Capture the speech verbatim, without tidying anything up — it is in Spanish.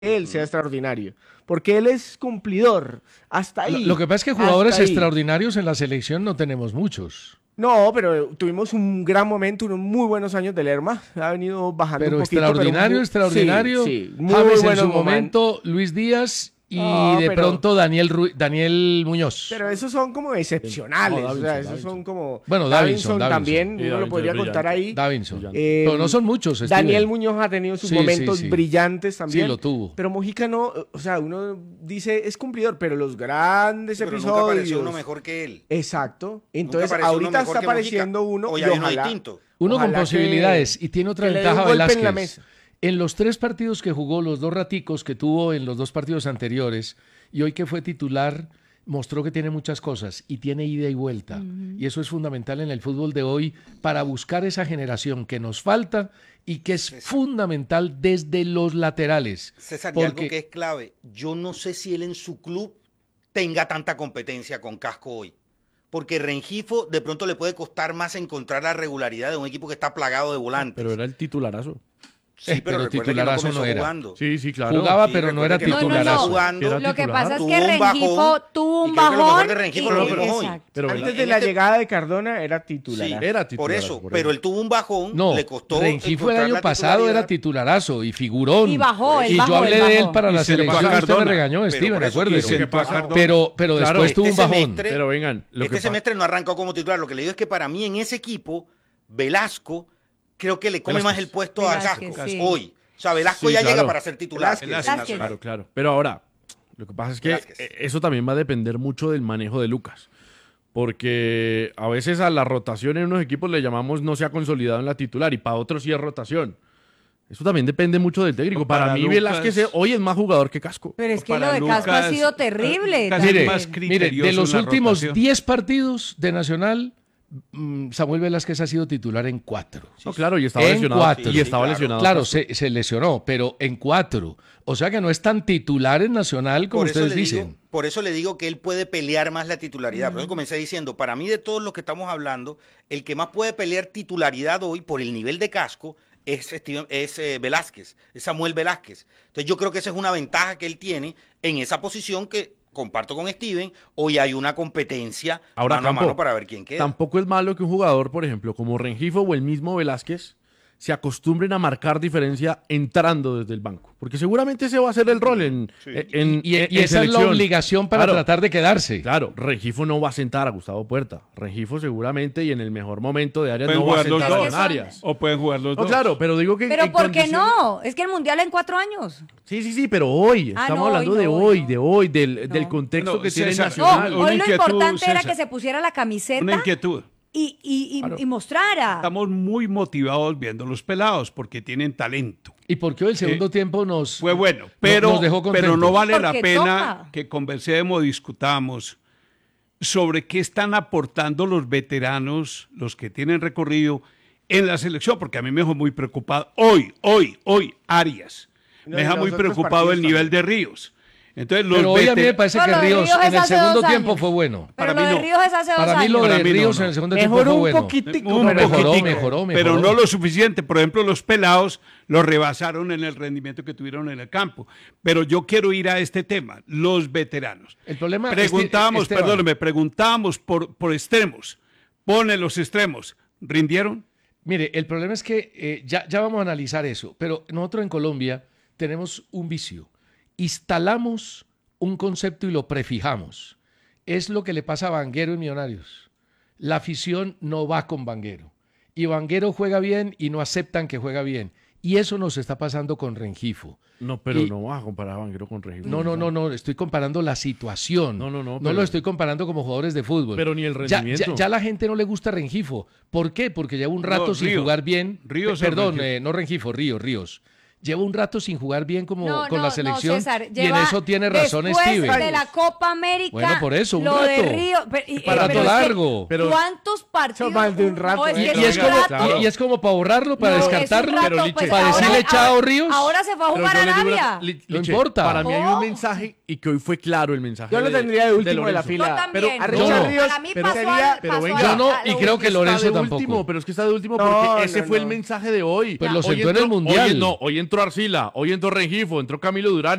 él sea extraordinario, porque él es cumplidor, hasta ahí. Lo, lo que pasa es que jugadores hasta ahí. extraordinarios en la selección no tenemos muchos. No, pero tuvimos un gran momento, unos muy buenos años de Lerma, ha venido bajando Pero un poquito. extraordinario, pero muy, extraordinario. Sí, sí, muy James en buenos su momentos. momento, Luis Díaz y No, de pero- pronto Daniel Ru- Daniel Muñoz. Pero esos son como excepcionales, No, o sea, Davinson, esos Davinson. son como... Bueno, Davinson, Davinson. también, Sí, uno lo Davinson podría es contar brillante. ahí. Davinson. Eh, Pero no son muchos, Steven. Daniel Muñoz ha tenido sus Sí, momentos sí, sí. brillantes también. Sí, lo tuvo. Pero Mojica no, o sea, uno dice es cumplidor, pero los grandes Pero nunca episodios... apareció uno mejor que él. Exacto. Entonces, apareció uno ahorita mejor está que Mojica. apareciendo uno O y ya hay uno ojalá... distinto. Uno con ojalá que- posibilidades y tiene otra que le dé ventaja un golpe Velázquez. en la mesa. En los tres partidos que jugó, los dos raticos que tuvo en los dos partidos anteriores, y hoy que fue titular, mostró que tiene muchas cosas y tiene ida y vuelta. Uh-huh. Y eso es fundamental en el fútbol de hoy para buscar esa generación que nos falta y que es César. fundamental desde los laterales. César, porque... y algo que es clave, yo no sé si él en su club tenga tanta competencia con Casco hoy. Porque Rengifo de pronto le puede costar más encontrar la regularidad de un equipo que está plagado de volantes. Pero era el titularazo. Sí, pero, pero titularazo que no, no era. Jugando. Sí, sí, claro. Jugaba, sí, pero no era titularazo. No, no, no. Lo que pasa es que Rengifo tuvo un bajón. Pero antes de la este... llegada de Cardona era titular. Sí, era titular. Por eso, por pero él tuvo un bajón, no, le costó. Rengifo el año pasado era titularazo y figurón. Y bajó, Y bajó, yo hablé de él para y la selección. Usted me regañó, pero Steven, acuérdese. Pero, pero, pero después este tuvo un bajón. Semestre, pero vengan. Lo este semestre no arrancó como titular. Lo que le digo es que para mí en ese equipo, Velasco creo que le come Velasquez. más el puesto Velasquez, a Casco sí. hoy. O sea, Velasco sí, ya claro. llega para ser titular. Velasquez. Claro, claro. Pero ahora, lo que pasa es que Velasquez. eso también va a depender mucho del manejo de Lucas. Porque a veces a la rotación en unos equipos le llamamos no se ha consolidado en la titular y para otros sí es rotación. Eso también depende mucho del técnico. Para, para mí, Lucas, Velázquez hoy es más jugador que Casco. Pero es que para lo de Lucas, Casco ha sido terrible. Mire, más mire, de los últimos diez partidos de Nacional, Samuel Velázquez ha sido titular en cuatro. No, claro, y estaba en lesionado. Cuatro. Y estaba sí, claro. lesionado. Claro, se, se lesionó, pero en cuatro. O sea que no es tan titular en Nacional como por eso ustedes le dicen. Digo, por eso le digo que él puede pelear más la titularidad. Mm. Por eso comencé diciendo, para mí de todos los que estamos hablando, el que más puede pelear titularidad hoy por el nivel de Casco es, Steven, es eh, Velázquez, es Samuel Velázquez. Entonces yo creo que esa es una ventaja que él tiene en esa posición que comparto con Steven. Hoy hay una competencia Ahora, mano Campo, a mano para ver quién queda. Tampoco es malo que un jugador, por ejemplo, como Rengifo o el mismo Velázquez, se acostumbren a marcar diferencia entrando desde el banco. Porque seguramente ese va a ser el rol en, sí. en, Y, y, en, y en esa selección. es la obligación para claro, tratar de quedarse. Claro, Rengifo no va a sentar a Gustavo Puerta. Rengifo seguramente y en el mejor momento de Arias pueden no va a jugar los sentar a dos. Don Arias. O pueden jugar los No, dos. claro, pero digo que... Pero en ¿por qué condiciones- no? Es que el Mundial en cuatro años. Sí, sí, sí, pero hoy. Ah, Estamos no, hablando hoy de no, hoy, no. de hoy, del, No. del contexto No, que tiene César, Nacional. No, Una hoy lo inquietud, importante era César. que se pusiera la camiseta Una inquietud. y, y, y, Claro. y mostrara. Estamos muy motivados viendo los pelados porque tienen talento. Y porque hoy el segundo Eh, tiempo nos Fue bueno, no- pero, nos dejó pero contentos. no vale la Porque pena toca. que conversemos, discutamos sobre qué están aportando los veteranos, los que tienen recorrido en la selección, porque a mí me dejó muy preocupado. Hoy, hoy, hoy, Arias. No, Me y deja los muy otros preocupado el partidos nivel también. de Ríos. Entonces, los Pero hoy a mí me veter- parece No, que lo de Ríos Ríos es en el hace segundo dos tiempo años. fue bueno. Pero para lo mí de no. Ríos es hace dos Para mí años. lo Para de mí no, Ríos no. en el segundo tiempo Mejoró fue un bueno. poquitico. Un pero- mejoró, poquitico, mejoró, mejoró. pero no lo suficiente. Por ejemplo, los pelados lo rebasaron en el rendimiento que tuvieron en el campo. Pero yo quiero ir a este tema, los veteranos. El problema, Preguntábamos, Esteban, perdóneme, preguntábamos por, por extremos. Pone los extremos. ¿Rindieron? Mire, el problema es que eh, ya, ya vamos a analizar eso, pero nosotros en Colombia tenemos un vicio. Instalamos un concepto y lo prefijamos. Es lo que le pasa a Vanguero en Millonarios. La afición no va con Vanguero. Y Vanguero juega bien y no aceptan que juega bien. Y eso nos está pasando con Rengifo. No, pero Y- no vas a comparar a Vanguero con Rengifo. No, no, no, no, estoy comparando la situación. No, no, no, No pero- lo estoy comparando como jugadores de fútbol. Pero ni el Ya- rendimiento. Ya, ya la gente no le gusta Rengifo. ¿Por qué? Porque lleva un rato No, sin Ríos. jugar bien. Ríos Pe- o Perdón, Rengifo. eh, no Rengifo, Ríos, Ríos. Lleva un rato sin jugar bien como No, con no, la no, selección. César, y en lleva eso tiene razón después Steven. de la Copa América. Bueno, por eso, un lo rato. de Río. Pero, y- Para eh, pero rato es que largo. Pero- ¿cuántos partidos? más de un rato, No, es ¿eh? que Y, y es es un como, rato. y- y es como para borrarlo, para No, es un descartarlo. rato, pero, Liche, pues, para ahora- decirle chao, ahora- Ríos. Ahora se fue a Pero jugar yo a le digo una- Arabia. Li- No Liche, importa. Para mí hay No. un mensaje y que hoy fue claro el mensaje. Yo lo de- tendría de último de la Lorenzo. fila. Yo también. Pero a Yo Richard no. Ríos Para mí pero pasó sería- al- pero pasó venga. al- Yo no, a y lo creo que último. Lorenzo Está de tampoco. último, pero es que está de último No, porque no, ese fue no. el mensaje de hoy. Pues lo Hoy sentó en el entró- Mundial. Hoy, no, hoy entró entró Arcila, hoy entró Rengifo, entró Camilo Durán.